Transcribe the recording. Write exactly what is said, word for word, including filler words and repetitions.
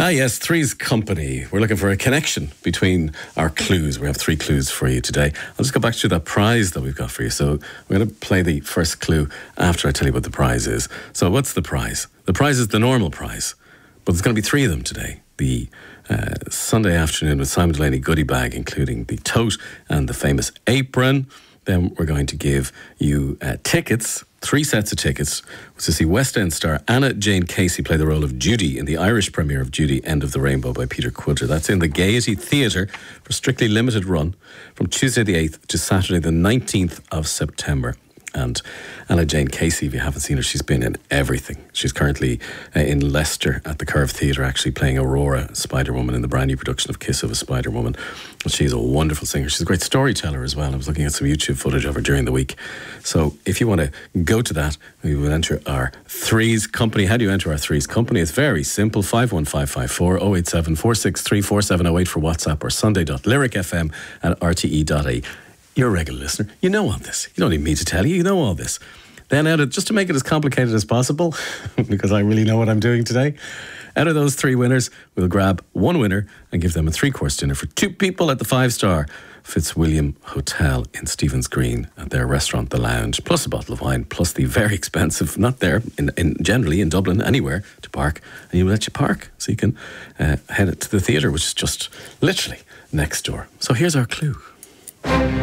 Ah, yes, Three's Company. We're looking for a connection between our clues. We have three clues for you today. I'll just go back to that prize that we've got for you. So we're going to play the first clue after I tell you what the prize is. So what's the prize? The prize is the normal prize, but there's going to be three of them today. The uh, Sunday afternoon with Simon Delaney goodie bag, including the tote and the famous apron. Then we're going to give you uh, tickets, three sets of tickets, to see West End star Anna Jane Casey play the role of Judy in the Irish premiere of Judy, End of the Rainbow by Peter Quidger. That's in the Gaiety Theatre for a strictly limited run from Tuesday the eighth to Saturday the nineteenth of September. And Anna Jane Casey, if you haven't seen her, she's been in everything. She's currently uh, in Leicester at the Curve Theatre, actually playing Aurora, Spider-Woman, in the brand new production of Kiss of a Spider-Woman. And she's a wonderful singer. She's a great storyteller as well. I was looking at some YouTube footage of her during the week. So if you want to go to that, we will enter our Three's Company. How do you enter our Three's Company? It's very simple. five one five five four oh eight seven four six three four seven oh eight for WhatsApp, or sunday dot lyric f m at r t e dot a. You're a regular listener. You know all this. You don't need me to tell you. You know all this. Then out of, just to make it as complicated as possible, because I really know what I'm doing today, out of those three winners, we'll grab one winner and give them a three-course dinner for two people at the five-star Fitzwilliam Hotel in Stephen's Green at their restaurant, The Lounge, plus a bottle of wine, plus the very expensive, not there, in, in generally in Dublin, anywhere to park, and you'll let you park so you can uh, head to the theatre, which is just literally next door. So here's our clue.